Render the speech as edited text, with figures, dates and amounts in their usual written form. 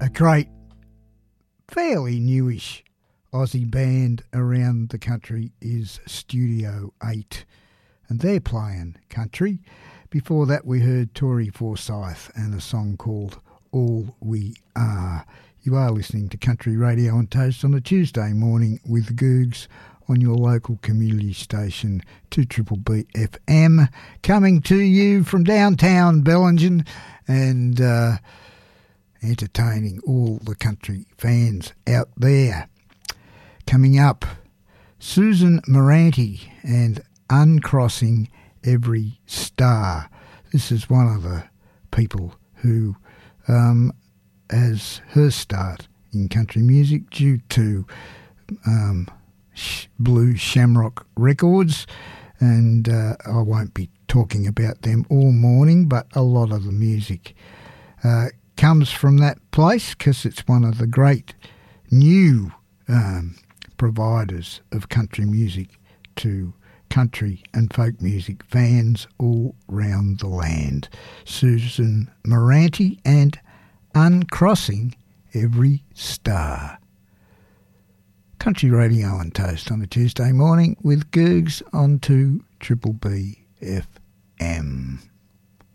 A great, fairly newish Aussie band around the country is Studio 8, and they're playing country. Before that we heard Tori Forsyth and a song called All We Are. You are listening to Country Radio on Toast on a Tuesday morning with the Googs on your local community station 2BBB FM, coming to you from downtown Bellingen and entertaining all the country fans out there. Coming up, Susan Moranti and Uncrossing Every Star. This is one of the people who has her start in country music due to Blue Shamrock Records, and I won't be talking about them all morning, but a lot of the music comes from that place because it's one of the great new providers of country music to country and folk music fans all round the land. Susan Moranti and Uncrossing Every Star. Country Radio on Toast on a Tuesday morning with Googs on 2BBB FM.